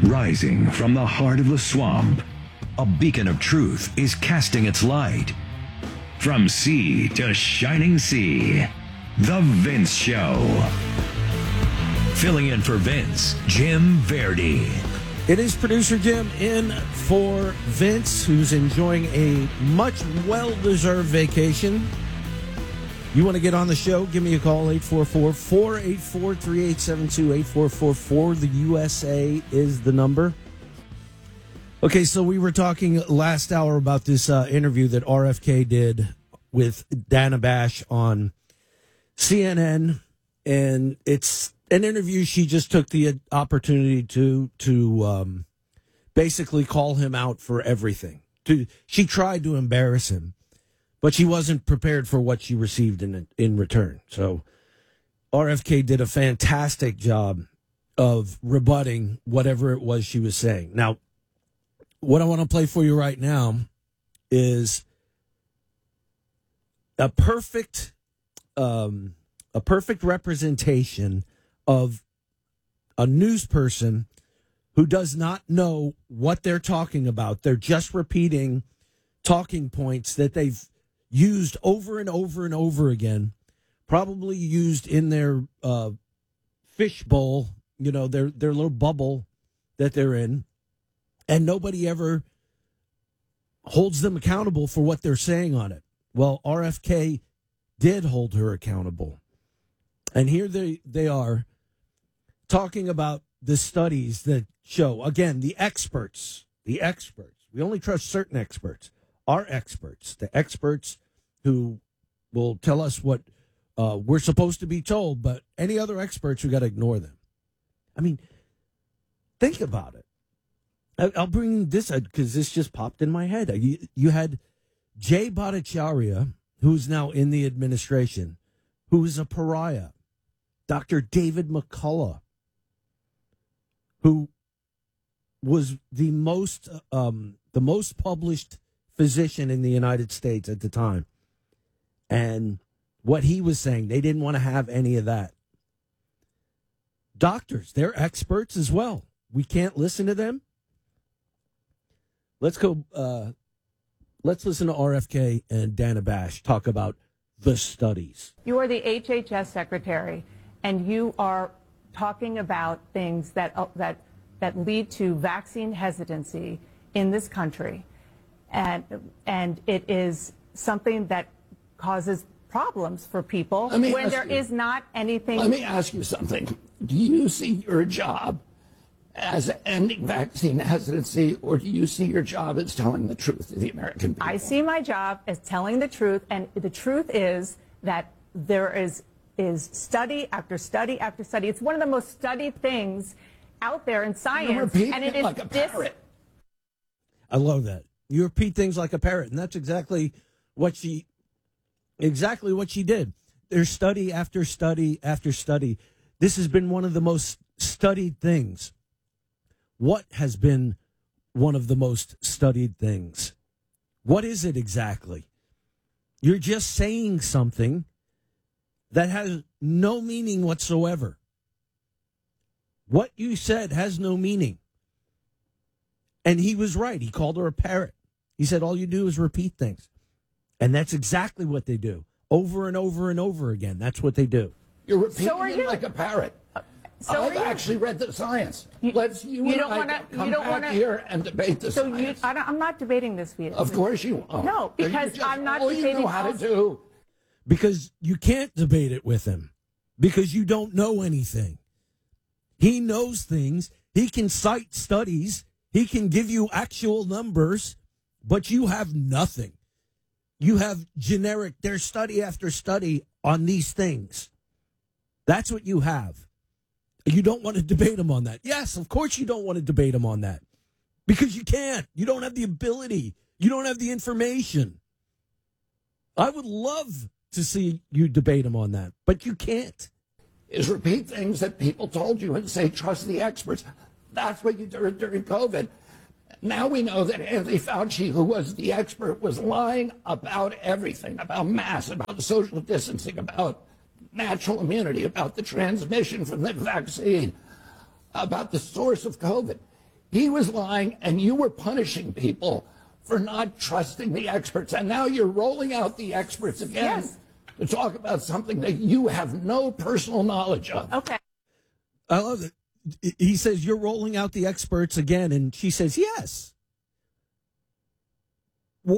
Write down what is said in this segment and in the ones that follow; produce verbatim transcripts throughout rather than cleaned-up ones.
Rising from the heart of the swamp, a beacon of truth is casting its light. From sea to shining sea, The Vince Show. Filling in for Vince, Jim Verdi. It is producer Jim in for Vince, who's enjoying a much well-deserved vacation. You want to get on the show? Give me a call, eight four four, four eight four, three eight seven two, eight four four four. The U S A is the number. Okay, so we were talking last hour about this uh, interview that R F K did with Dana Bash on C N N, and it's an interview she just took the opportunity to to um, basically call him out for everything. To, she tried to embarrass him, but she wasn't prepared for what she received in in return. So R F K did a fantastic job of rebutting whatever it was she was saying. Now, what I want to play for you right now is a perfect, um, a perfect representation of a news person who does not know what they're talking about. They're just repeating talking points that they've used over and over and over again, probably used in their uh, fish bowl, you know, their their little bubble that they're in. And nobody ever holds them accountable for what they're saying on it. Well, R F K did hold her accountable. And here they, they are talking about the studies that show, again, the experts, the experts. We only trust certain experts. Our experts, the experts who will tell us what uh, we're supposed to be told, but any other experts, we got to ignore them. I mean, think about it. I'll bring this up because this just popped in my head. You, you had Jay Bhattacharya, who's now in the administration, who is a pariah. Doctor David McCullough, who was the most um, the most published physician in the United States at the time. And what he was saying, they didn't want to have any of that. Doctors, they're experts as well. We can't listen to them. Let's go. Uh, let's listen to R F K and Dana Bash talk about the studies. You are the H H S secretary, and you are talking about things that uh, that that lead to vaccine hesitancy in this country, and and it is something that causes problems for people when there you, is not anything. Let me ask you something. Do you see your job as ending vaccine hesitancy, or do you see your job as telling the truth to the American people? I see my job as telling the truth, and the truth is that there is is study after study after study. It's one of the most studied things out there in science, and it it is like a parrot. I love that. You repeat things like a parrot, and that's exactly what she exactly what she did. There's study after study after study. This has been one of the most studied things. What has been one of the most studied things? What is it exactly? You're just saying something that has no meaning whatsoever. What you said has no meaning. And he was right. He called her a parrot. He said, all you do is repeat things. And that's exactly what they do. Over and over and over again. That's what they do. You're repeating So are it you. like a parrot. So I've are you. actually read the science. You- Let's you, you and don't I wanna- come you don't back wanna- here and debate the So science. you, I don't, I'm not debating this with you. Of course you won't. No, You're because just- I'm not all you debating know how to also- do. Because you can't debate it with him. Because you don't know anything. He knows things. He can cite studies. He can give you actual numbers. But you have nothing. You have generic, there's study after study on these things. That's what you have. You don't want to debate him on that. Yes, of course you don't want to debate him on that. Because you can't. You don't have the ability. You don't have the information. I would love to see you debate him on that, but you can't. Is repeat things that people told you and say, trust the experts. That's what you did during COVID. Now we know that Anthony Fauci, who was the expert, was lying about everything, about masks, about social distancing, about natural immunity, about the transmission from the vaccine, about the source of COVID. He was lying, and you were punishing people for not trusting the experts. And now you're rolling out the experts again Yes. to talk about something that you have no personal knowledge of. Okay. I love it. He says, you're rolling out the experts again. And she says, yes. Well,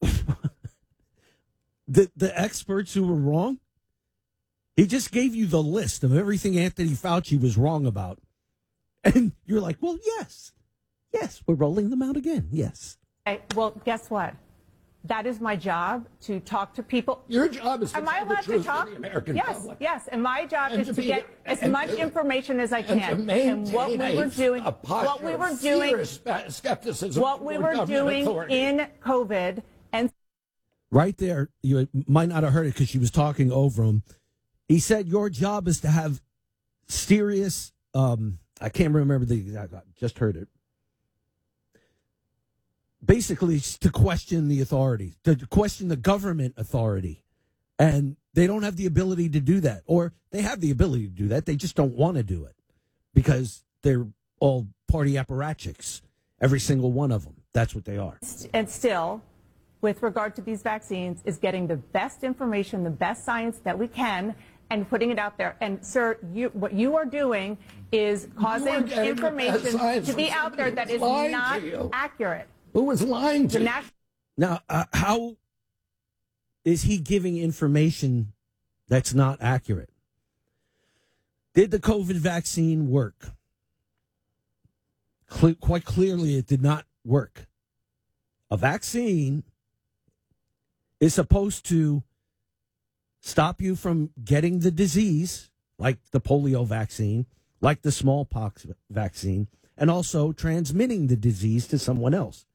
the, the experts who were wrong, he just gave you the list of everything Anthony Fauci was wrong about. And you're like, well, yes. Yes, we're rolling them out again. Yes. Okay. Well, guess what? That is my job, to talk to people. Your job is to Am I tell the allowed to truth talk? to the American Yes, public. yes. And my job And is to to be- get as and much to- information as I And to can. maintain what we were a, doing, a posture what we were of doing, fear, spe- skepticism what we toward were government doing authority. in COVID, and Right there, you might not have heard it because she was talking over him. He said, your job is to have serious, um, I can't remember the exact, I just heard it. Basically, it's to question the authority, to question the government authority. And they don't have the ability to do that. Or they have the ability to do that. They just don't want to do it because they're all party apparatchiks, every single one of them. That's what they are. and still, with regard to these vaccines, is getting the best information, the best science that we can, and putting it out there. And, sir, you, what you are doing is causing getting the information best science to be from out there that somebody is who's lying not to you. accurate. Who was lying to The you? national Now, uh, how is he giving information that's not accurate? Did the COVID vaccine work? Cle- quite clearly, it did not work. A vaccine is supposed to stop you from getting the disease, like the polio vaccine, like the smallpox vaccine, and also transmitting the disease to someone else.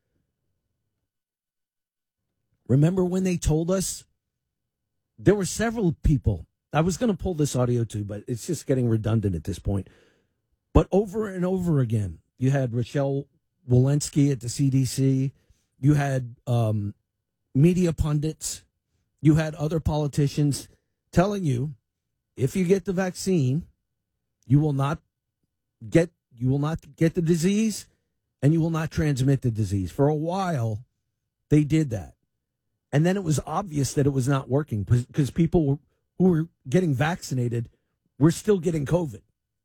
Remember when they told us there were several people? I was going to pull this audio too, but it's just getting redundant at this point. But over and over again, you had Rochelle Walensky at the C D C. You had um, media pundits. You had other politicians telling you, if you get the vaccine, you will not get you will not get the disease, and you will not transmit the disease. For a while, they did that. And then it was obvious that it was not working because people who were getting vaccinated were still getting COVID.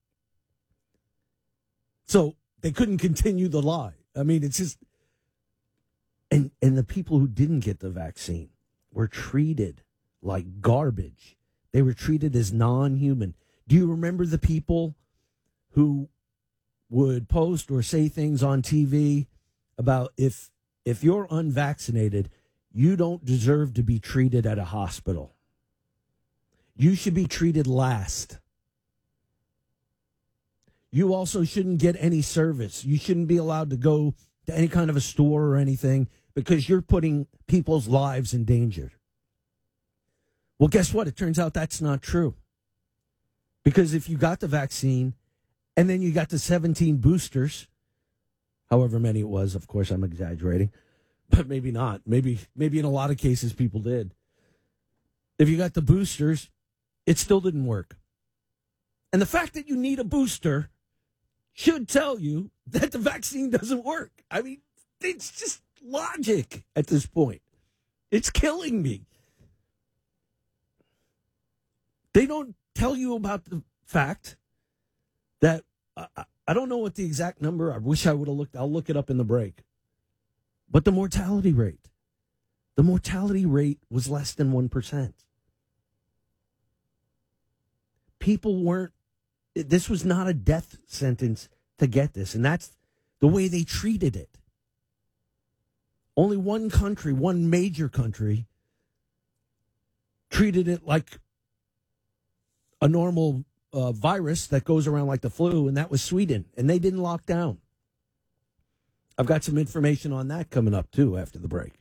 So they couldn't continue the lie. I mean, it's just, and, and the people who didn't get the vaccine were treated like garbage. They were treated as non-human. Do you remember the people who would post or say things on T V about if if you're unvaccinated, you don't deserve to be treated at a hospital. You should be treated last. You also shouldn't get any service. You shouldn't be allowed to go to any kind of a store or anything because you're putting people's lives in danger. Well, guess what? It turns out that's not true. Because if you got the vaccine and then you got the seventeen boosters, however many it was, of course, I'm exaggerating. But maybe not. Maybe maybe in a lot of cases people did. If you got the boosters, it still didn't work. And the fact that you need a booster should tell you that the vaccine doesn't work. I mean, it's just logic at this point. It's killing me. They don't tell you about the fact that, uh, I don't know what the exact number, I wish I would have looked, I'll look it up in the break. But the mortality rate, the mortality rate was less than one percent. People weren't, this was not a death sentence to get this. And that's the way they treated it. Only one country, one major country, treated it like a normal uh, virus that goes around like the flu, and that was Sweden. And they didn't lock down. I've got some information on that coming up, too, after the break.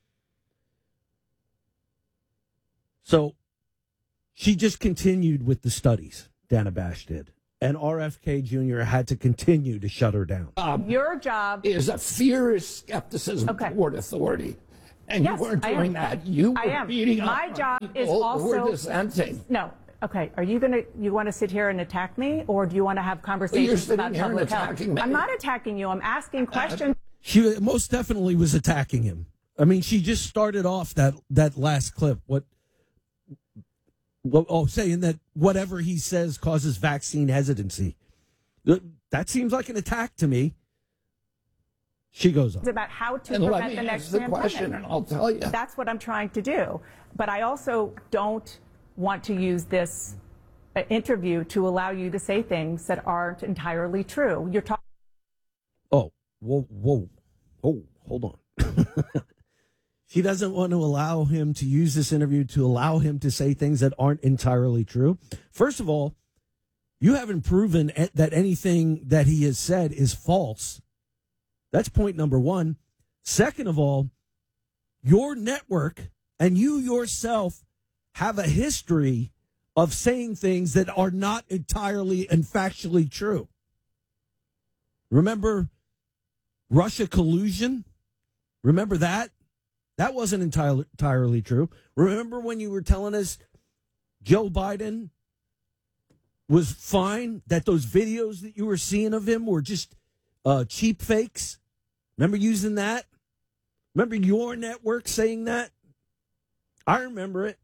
So she just continued with the studies, Dana Bash did. And R F K Junior had to continue to shut her down. Um, Your job is a fear, skepticism Okay. toward authority. And Yes, you weren't I doing am. that. You I were am. beating My up job on is people who also were dissenting. no. Okay, are you going to, you want to sit here and attack me, or do you want to have Well, conversations you're sitting about here and public health? attacking me. I'm not attacking you. I'm asking questions. She most definitely was attacking him. I mean, she just started off that, that last clip. What, what? Oh, saying that whatever he says causes vaccine hesitancy. That seems like an attack to me. She goes on. It's about how to And let prevent me the next ask the pandemic. question, and I'll tell you. That's what I'm trying to do. But I also don't want to use this uh, interview to allow you to say things that aren't entirely true. You're talking. Oh, whoa, whoa, oh, hold on. She doesn't want to allow him to use this interview to allow him to say things that aren't entirely true. First of all, you haven't proven that anything that he has said is false. That's point number one. Second of all, your network and you yourself have a history of saying things that are not entirely and factually true. Remember Russia collusion? Remember that? That wasn't entirely, entirely true. Remember when you were telling us Joe Biden was fine, that those videos that you were seeing of him were just uh, cheap fakes? Remember using that? Remember your network saying that? I remember it.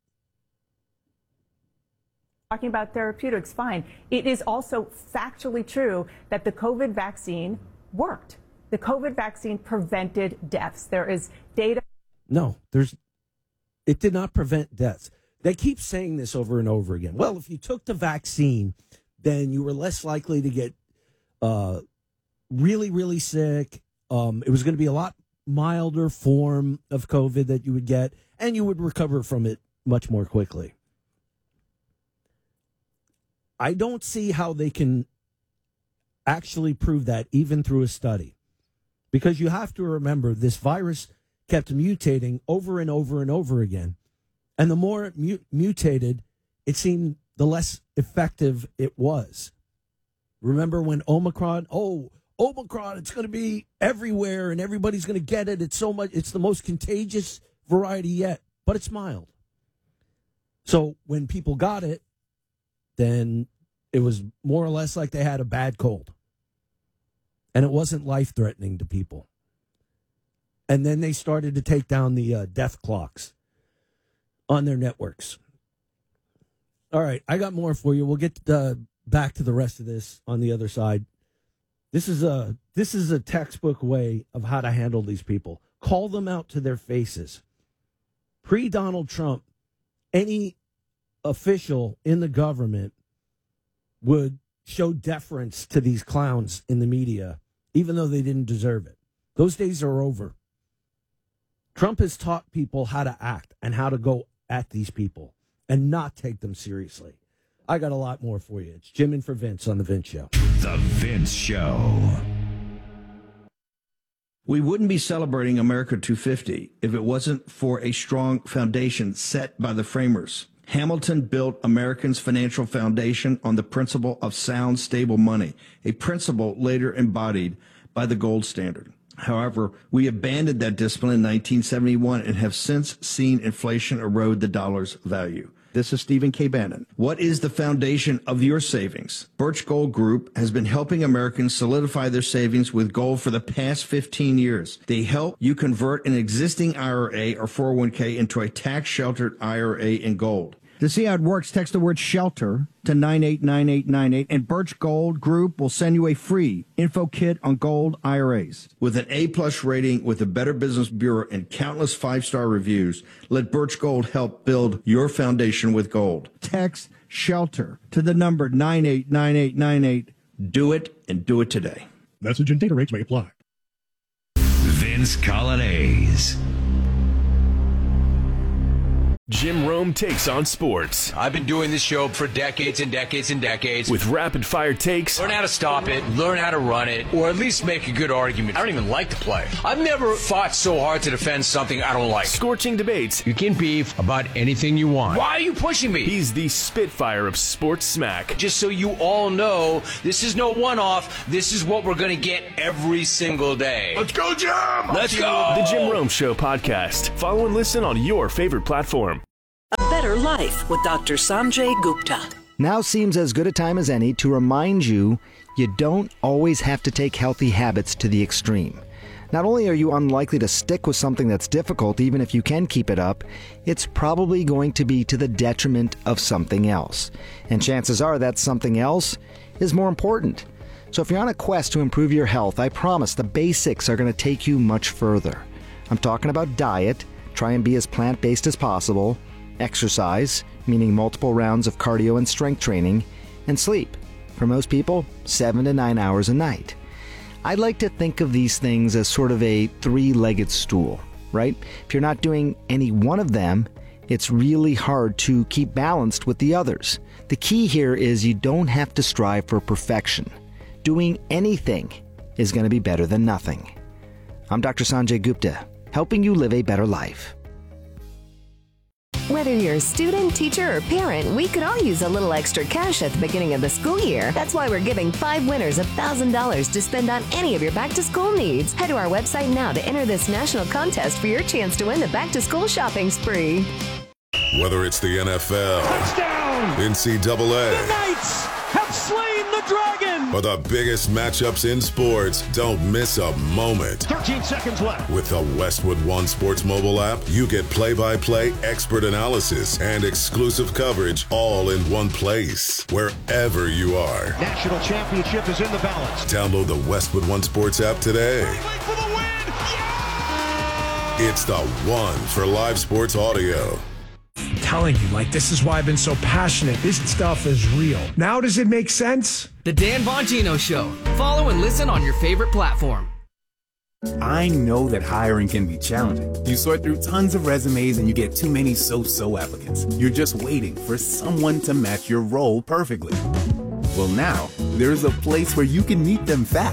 Talking about therapeutics, fine. It is also factually true that the COVID vaccine worked. The COVID vaccine prevented deaths. There is data. No, there's. It did not prevent deaths. They keep saying this over and over again. Well, if you took the vaccine, then you were less likely to get uh, really, really sick. Um, it was going to be a lot milder form of COVID that you would get, and you would recover from it much more quickly. I don't see how they can actually prove that even through a study, because you have to remember this virus kept mutating over and over and over again. And the more it mu- mutated, it seemed the less effective it was. Remember when Omicron, oh, Omicron, it's going to be everywhere and everybody's going to get it. It's so much, it's the most contagious variety yet, but it's mild. So when people got it, then it was more or less like they had a bad cold. And it wasn't life-threatening to people. And then they started to take down the uh, death clocks on their networks. All right, I got more for you. We'll get uh, back to the rest of this on the other side. This is a this is a textbook way of how to handle these people. Call them out to their faces. Pre-Donald Trump, any official in the government would show deference to these clowns in the media, even though they didn't deserve it. Those days are over. Trump has taught people how to act and how to go at these people and not take them seriously. I got a lot more for you. It's Jim in for Vince on The Vince Show. The Vince Show. We wouldn't be celebrating America two fifty if it wasn't for a strong foundation set by the framers. Hamilton built Americans' financial foundation on the principle of sound, stable money, a principle later embodied by the gold standard. However, we abandoned that discipline in nineteen seventy-one and have since seen inflation erode the dollar's value. This is Stephen K. Bannon. What is the foundation of your savings? Birch Gold Group has been helping Americans solidify their savings with gold for the past fifteen years. They help you convert an existing I R A or four oh one k into a tax-sheltered I R A in gold. To see how it works, text the word SHELTER to nine eight nine eight nine eight, and Birch Gold Group will send you a free info kit on gold I R As. With an A-plus rating with the Better Business Bureau and countless five-star reviews, let Birch Gold help build your foundation with gold. Text SHELTER to the number nine eight nine eight nine eight. Do it, and do it today. Message and data rates may apply. Vince Colonnese. Jim Rome takes on sports I've been doing this show for decades and decades and decades. with rapid fire takes, Learn how to stop it, learn how to run it, or at least make a good argument. I don't even like the play. I've never fought so hard to defend something I don't like. scorching debates. You can beef about anything you want. Why are you pushing me? He's the Spitfire of sports smack. Just so you all know, this is no one-off. This is what we're going to get every single day. Let's go, Jim! Let's go! The Jim Rome Show podcast. Follow and listen on your favorite platform. A better Life with Doctor Sanjay Gupta. Now seems as good a time as any to remind you you don't always have to take healthy habits to the extreme. Not only are you unlikely to stick with something that's difficult, even if you can keep it up, it's probably going to be to the detriment of something else. And chances are that something else is more important. So if you're on a quest to improve your health, I promise the basics are going to take you much further. I'm talking about diet, try and be as plant-based as possible, exercise, meaning multiple rounds of cardio and strength training, and sleep. For most people, seven to nine hours a night. I like to think of these things as sort of a three-legged stool, right? If you're not doing any one of them, it's really hard to keep balanced with the others. The key here is you don't have to strive for perfection. Doing anything is going to be better than nothing. I'm Doctor Sanjay Gupta, helping you live a better life. Whether you're a student, teacher, or parent, we could all use a little extra cash at the beginning of the school year. That's why we're giving five winners one thousand dollars to spend on any of your back-to-school needs. Head to our website now to enter this national contest for your chance to win the back-to-school shopping spree. Whether it's the N F L, touchdown, N C double A, the Knights have slain the dragon, or the biggest matchups in sports, don't miss a moment. thirteen seconds left. With the Westwood One Sports mobile app, you get play-by-play expert analysis and exclusive coverage all in one place, wherever you are. National championship is in the balance. Download the Westwood One Sports app today. For the win. Yeah! It's the one for live sports audio. I'm telling you, like, this is why I've been so passionate. This stuff is real. Now does it make sense? The Dan Bongino Show. Follow and listen on your favorite platform. I know that hiring can be challenging. You sort through tons of resumes and you get too many so-so applicants. You're just waiting for someone to match your role perfectly. Well, now, there's a place where you can meet them fast.